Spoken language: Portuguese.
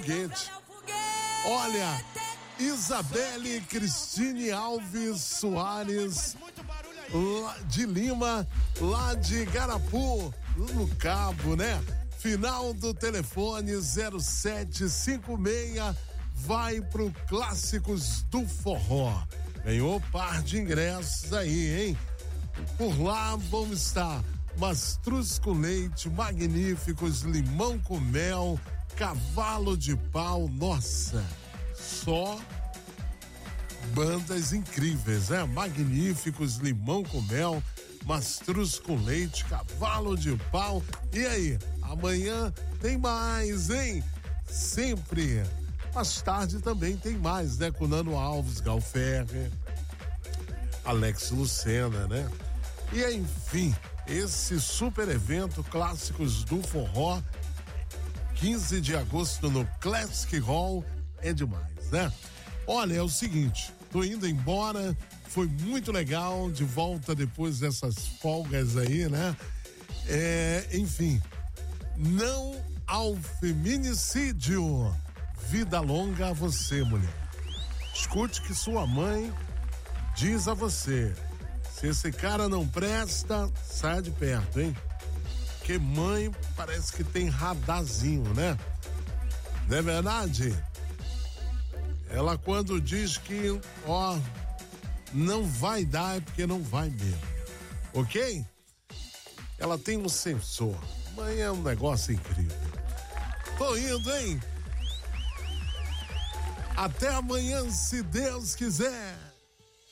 foguete. Olha, Isabelle Cristine Alves Soares de Lima, lá de Garapu, no Cabo, né? Final do telefone 0756, vai pro Clássicos do Forró. Ganhou par de ingressos aí, hein? Por lá vão estar mastruz com leite, magníficos, limão com mel, cavalo de pau, nossa, só bandas incríveis, né? Magníficos, limão com mel, mastruz com leite, cavalo de pau. E aí, amanhã tem mais, hein? Sempre. Mais tarde também tem mais, né? Com Nano Alves, Gal Ferrer, Alex Lucena, né? E enfim, esse super evento Clássicos do Forró, 15 de agosto no Classic Hall, é demais, né? Olha, é o seguinte, tô indo embora, foi muito legal, de volta depois dessas folgas aí, né? Enfim, não ao feminicídio. Vida longa a você, mulher. Escute que sua mãe diz a você. Se esse cara não presta, sai de perto, hein? Porque mãe parece que tem radarzinho, né? Não é verdade? Ela quando diz que, não vai dar é porque não vai mesmo. Ok? Ela tem um sensor. Mãe é um negócio incrível. Tô indo, hein? Até amanhã, se Deus quiser.